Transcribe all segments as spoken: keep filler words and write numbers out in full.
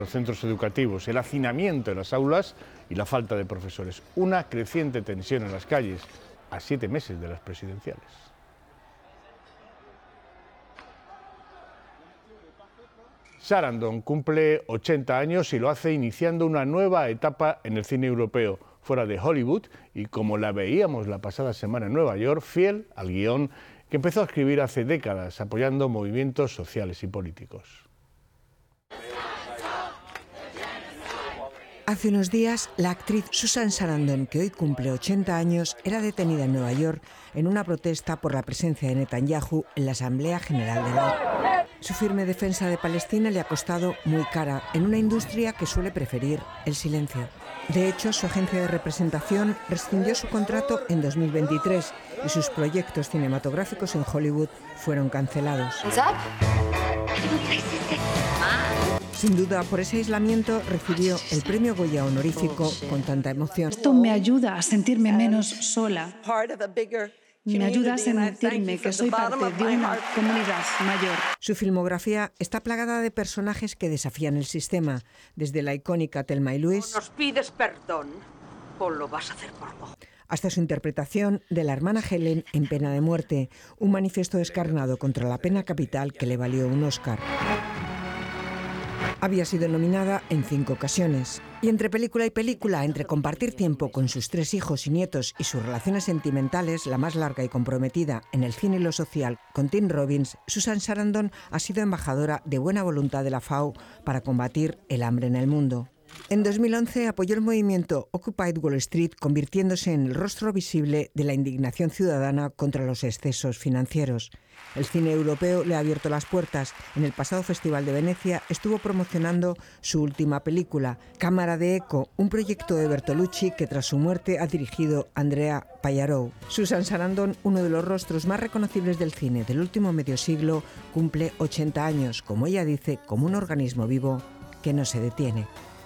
Los centros educativos, el hacinamiento en las aulas y la falta de profesores. Una creciente tensión en las calles a siete meses de las presidenciales. Sarandon cumple ochenta años y lo hace iniciando una nueva etapa en el cine europeo, fuera de Hollywood, y como la veíamos la pasada semana en Nueva York, fiel al guión que empezó a escribir hace décadas, apoyando movimientos sociales y políticos. Hace unos días, la actriz Susan Sarandon, que hoy cumple ochenta años, era detenida en Nueva York en una protesta por la presencia de Netanyahu en la Asamblea General de la ONU. Su firme defensa de Palestina le ha costado muy cara en una industria que suele preferir el silencio. De hecho, su agencia de representación rescindió su contrato en dos mil veintitrés y sus proyectos cinematográficos en Hollywood fueron cancelados. Sin duda, por ese aislamiento recibió el premio Goya honorífico con tanta emoción. Esto me ayuda a sentirme menos sola. Me ayuda a sentirme que soy parte de una comunidad mayor. Su filmografía está plagada de personajes que desafían el sistema, desde la icónica Thelma y Louise. Nos pides perdón, o lo vas a hacer por vos. Hasta su interpretación de la hermana Helen en Pena de muerte, un manifiesto descarnado contra la pena capital que le valió un Oscar. Había sido nominada en cinco ocasiones. Y entre película y película, entre compartir tiempo con sus tres hijos y nietos y sus relaciones sentimentales, la más larga y comprometida en el cine y lo social, con Tim Robbins, Susan Sarandon ha sido embajadora de buena voluntad de la F A O para combatir el hambre en el mundo. En dos mil once apoyó el movimiento Occupy Wall Street, convirtiéndose en el rostro visible de la indignación ciudadana contra los excesos financieros. El cine europeo le ha abierto las puertas. En el pasado Festival de Venecia estuvo promocionando su última película, Cámara de Eco, un proyecto de Bertolucci que tras su muerte ha dirigido Andrea Pallarow. Susan Sarandon, uno de los rostros más reconocibles del cine del último medio siglo, cumple ochenta años, como ella dice, como un organismo vivo que no se detiene.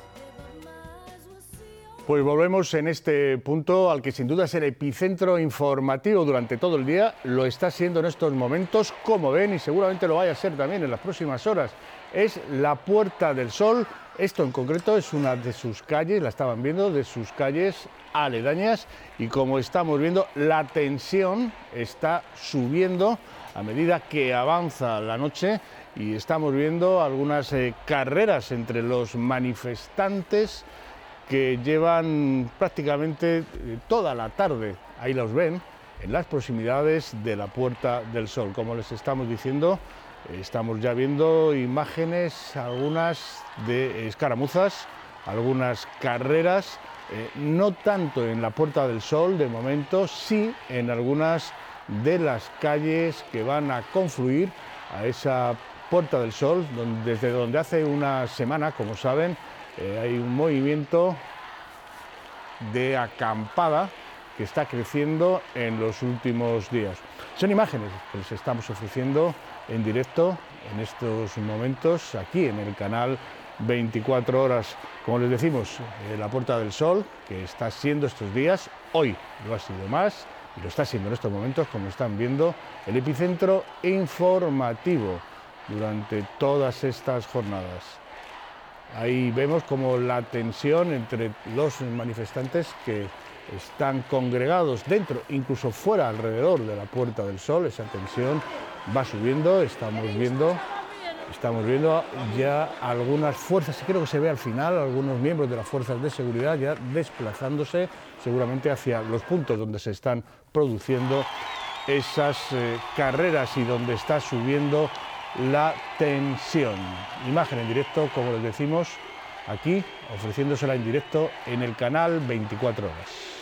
Pues volvemos en este punto al que sin duda es el epicentro informativo durante todo el día. Lo está siendo en estos momentos, como ven, y seguramente lo vaya a ser también en las próximas horas. Es la Puerta del Sol. Esto en concreto es una de sus calles, la estaban viendo, de sus calles aledañas. Y como estamos viendo, la tensión está subiendo a medida que avanza la noche. Y estamos viendo algunas eh, carreras entre los manifestantes que llevan prácticamente toda la tarde, ahí los ven, en las proximidades de la Puerta del Sol. Como les estamos diciendo, estamos ya viendo imágenes, algunas de escaramuzas, algunas carreras, eh, no tanto en la Puerta del Sol de momento, sí en algunas de las calles que van a confluir a esa Puerta del Sol, donde, desde donde hace una semana, como saben, Eh, hay un movimiento de acampada que está creciendo en los últimos días. Son imágenes que les estamos ofreciendo en directo en estos momentos aquí en el canal veinticuatro horas. Como les decimos, eh, la Puerta del Sol, que está siendo estos días, hoy lo ha sido más y lo está siendo en estos momentos, como están viendo, el epicentro informativo durante todas estas jornadas. Ahí vemos como la tensión entre los manifestantes que están congregados dentro, incluso fuera, alrededor de la Puerta del Sol, esa tensión va subiendo, estamos viendo, estamos viendo ya algunas fuerzas, y creo que se ve al final, algunos miembros de las fuerzas de seguridad ya desplazándose seguramente hacia los puntos donde se están produciendo esas eh, carreras y donde está subiendo la tensión. Imagen en directo, como les decimos, aquí, ofreciéndosela en directo en el canal veinticuatro horas.